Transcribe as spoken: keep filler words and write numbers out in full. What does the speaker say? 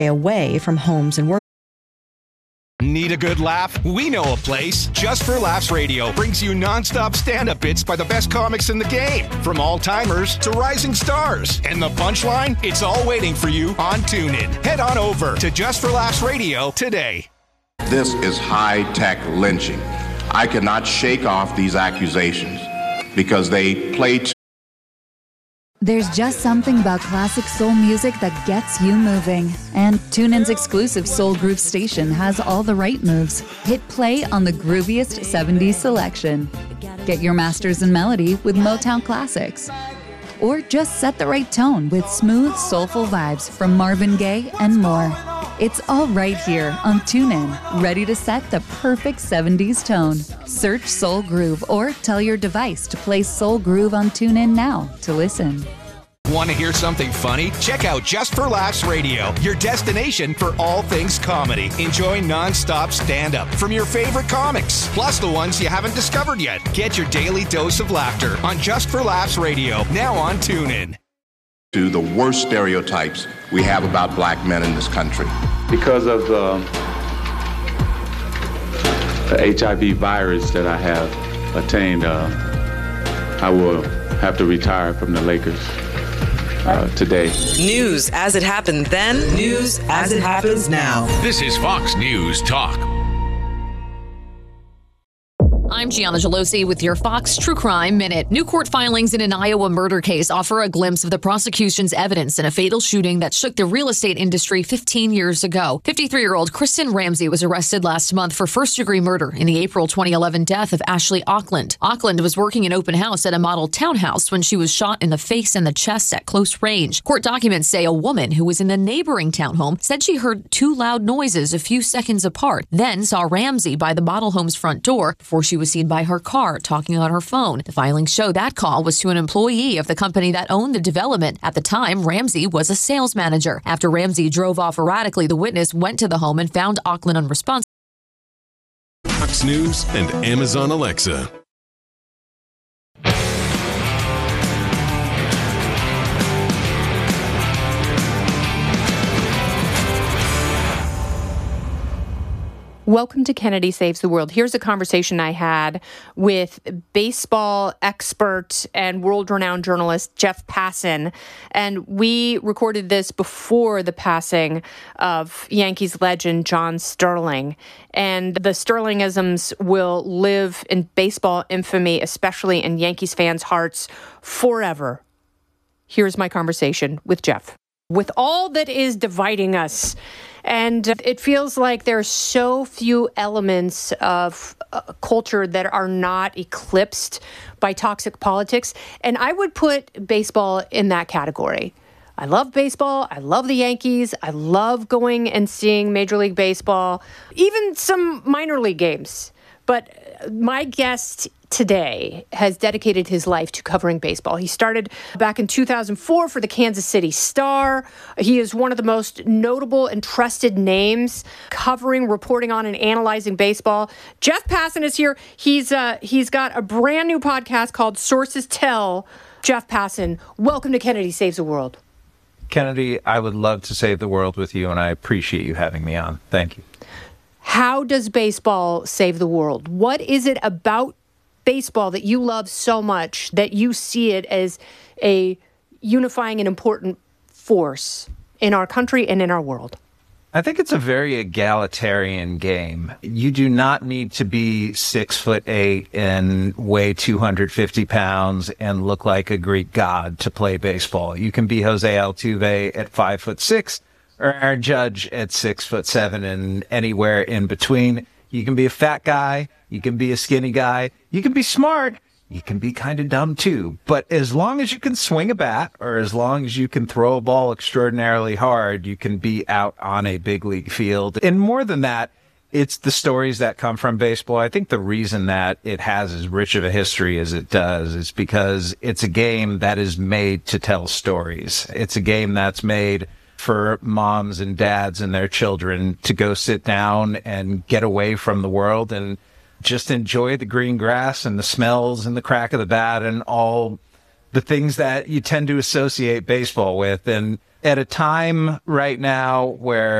away from homes and work. Need a good laugh? We know a place. Just for Laughs Radio brings you nonstop stand-up bits by the best comics in the game. From all-timers to rising stars. And the punchline? It's all waiting for you on TuneIn. Head on over to Just for Laughs Radio today. This is high-tech lynching. I cannot shake off these accusations because they play to... There's just something about classic soul music that gets you moving. And TuneIn's exclusive Soul Groove station has all the right moves. Hit play on the grooviest seventies selection. Get your masters in melody with Motown classics. Or just set the right tone with smooth, soulful vibes from Marvin Gaye and more. It's all right here on TuneIn, ready to set the perfect seventies tone. Search Soul Groove or tell your device to play Soul Groove on TuneIn now to listen. Want to hear something funny? Check out Just for Laughs Radio, your destination for all things comedy. Enjoy non-stop stand-up from your favorite comics, plus the ones you haven't discovered yet. Get your daily dose of laughter on Just for Laughs Radio, now on TuneIn. To the worst stereotypes we have about black men in this country. Because of the, the H I V virus that I have attained, uh, I will have to retire from the Lakers uh, today. News as it happened then, news as it happens now. This is Fox News Talk. I'm Gianna Gelosi with your Fox True Crime Minute. New court filings in an Iowa murder case offer a glimpse of the prosecution's evidence in a fatal shooting that shook the real estate industry fifteen years ago. fifty-three-year-old Kristen Ramsey was arrested last month for first-degree murder in the April twenty eleven death of Ashley Auckland. Auckland was working an open house at a model townhouse when she was shot in the face and the chest at close range. Court documents say a woman who was in the neighboring townhome said she heard two loud noises a few seconds apart, then saw Ramsey by the model home's front door before she was seen by her car talking on her phone. The filings show that call was to an employee of the company that owned the development. At the time, Ramsey was a sales manager. After Ramsey drove off erratically, the witness went to the home and found Auckland unresponsive. Fox News and Amazon Alexa. Welcome to Kennedy Saves the World. Here's a conversation I had with baseball expert and world-renowned journalist Jeff Passan. And we recorded this before the passing of Yankees legend John Sterling. And the Sterlingisms will live in baseball infamy, especially in Yankees fans' hearts, forever. Here's my conversation with Jeff. With all that is dividing us, and it feels like there are so few elements of uh, culture that are not eclipsed by toxic politics. And I would put baseball in that category. I love baseball. I love the Yankees. I love going and seeing Major League Baseball, even some minor league games. But my guest today has dedicated his life to covering baseball. He started back in two thousand four for the Kansas City Star. He is one of the most notable and trusted names covering, reporting on, and analyzing baseball. Jeff Passan is here. He's uh, he's got a brand new podcast called Sources Tell. Jeff Passan, welcome to Kennedy Saves the World. Kennedy, I would love to save the world with you, and I appreciate you having me on. Thank you. How does baseball save the world? What is it about baseball that you love so much that you see it as a unifying and important force in our country and in our world? I think it's a very egalitarian game. You do not need to be six foot eight and weigh two hundred fifty pounds and look like a Greek god to play baseball. You can be Jose Altuve at five foot six or Aaron Judge at six foot seven and anywhere in between. You can be a fat guy. You can be a skinny guy. You can be smart. You can be kind of dumb too. But as long as you can swing a bat or as long as you can throw a ball extraordinarily hard, you can be out on a big league field. And more than that, it's the stories that come from baseball. I think the reason that it has as rich of a history as it does is because it's a game that is made to tell stories. It's a game that's made for moms and dads and their children to go sit down and get away from the world and just enjoy the green grass and the smells and the crack of the bat and all the things that you tend to associate baseball with. And at a time right now where